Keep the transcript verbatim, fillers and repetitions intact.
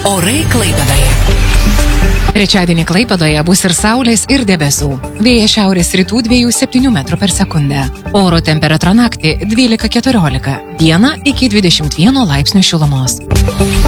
Orai Klaipėdoje. Trečiadienį Klaipėdoje bus ir saulės, ir debesų. Vėjas šiaurės rytų dviejų septynių metrų per sekundę. Oro temperatūra naktį dvylika keturiolika, dieną iki dvidešimt vieno laipsnių šilumos.